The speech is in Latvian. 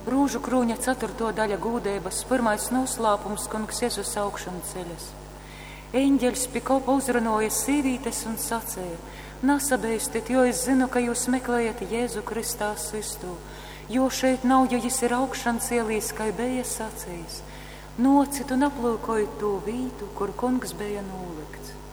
Rūžu krūņa 4. daļa gūdēbas, 1. noslēpums, kungs Jēzus augšana ceļas. Eņģeļs pie kopa uzrunoja sīvītes un sacēja: Nasabēstit, jo es zinu, ka jūs meklējat Jēzu Kristā sistu, jo šeit nav, jo jis ir augšana cielīs, kā bija sacījis. Nocit un aplūkoju to vītu, kur kungs bija nolikt.